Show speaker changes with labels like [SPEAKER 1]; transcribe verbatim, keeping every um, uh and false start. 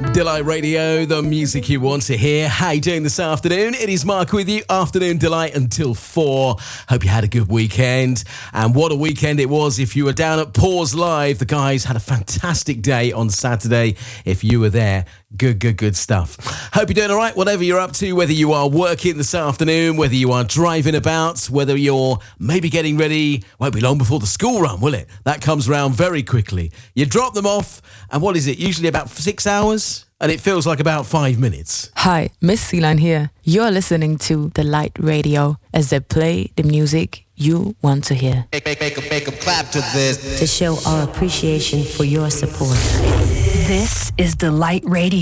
[SPEAKER 1] Delight Radio, the music you want to hear. How you doing this afternoon? It is Mark with you. Afternoon Delight until four. Hope you had a good weekend. And what a weekend it was if you were down at Pause Live. The guys had a fantastic day on Saturday. If you were there, good, good, good stuff. Hope you're doing all right, whatever you're up to, whether you are working this afternoon, whether you are driving about, whether you're maybe getting ready. Won't be long before the school run, will it? That comes around very quickly. You drop them off, and what is it? Usually about six hours? And it feels like about five minutes.
[SPEAKER 2] Hi, Miss Celine here. You're listening to Delight Radio as they play the music you want to hear.
[SPEAKER 3] Make, make, make, make a clap to this.
[SPEAKER 4] To show our appreciation for your support.
[SPEAKER 5] This is Delight Radio.